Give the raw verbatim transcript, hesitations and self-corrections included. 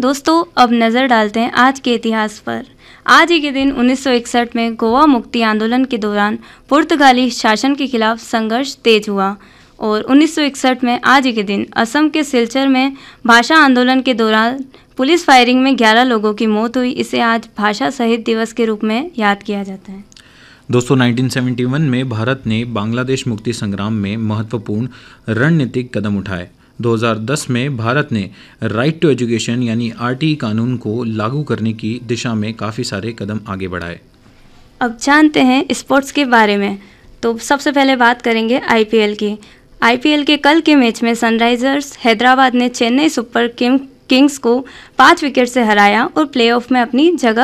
दोस्तों अब नज़र डालते हैं आज के इतिहास पर। आज ही के दिन उन्नीस सौ इकसठ में गोवा मुक्ति आंदोलन के दौरान पुर्तगाली शासन के खिलाफ संघर्ष तेज हुआ और उन्नीस सौ इकसठ में आज ही के दिन असम के सिलचर में भाषा आंदोलन के दौरान पुलिस फायरिंग में ग्यारह लोगों की मौत हुई। इसे आज भाषा शहीद दिवस के रूप में याद किया जाता है। दोस्तों उन्नीस सौ इकहत्तर में भारत ने बांग्लादेश मुक्ति संग्राम में महत्वपूर्ण रणनीतिक कदम उठाए। दो हज़ार दस में भारत ने राइट टू एजुकेशन यानी आरटीई कानून को लागू करने की दिशा में काफ़ी सारे कदम आगे बढ़ाए। अब जानते हैं स्पोर्ट्स के बारे में। तो सबसे पहले बात करेंगे आईपीएल की। आईपीएल के कल के मैच में सनराइजर्स हैदराबाद ने चेन्नई सुपर किंग किंग्स को पाँच विकेट से हराया और प्लेऑफ में अपनी जगह